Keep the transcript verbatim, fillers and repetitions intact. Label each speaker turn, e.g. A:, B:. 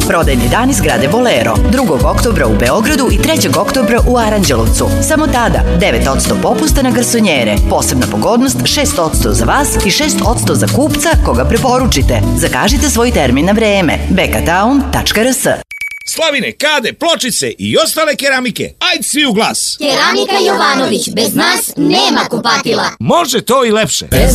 A: Prodajni dani zgrade Bolero. drugog oktobra u Beogradu i trećeg oktobra u Aranđelovcu. Samo tada devet posto popusta na garsonjere. Posebna pogodnost šest posto za vas i šest posto za kupca koga preporučite. Zakažite svoj termin na vreme. bekatown tačka r s.
B: Slavine, kade, pločice i ostale keramike. Ajde svi u glas.
C: Keramika Jovanović, bez nas nema kupatila.
B: Može to i lepše.
D: Bez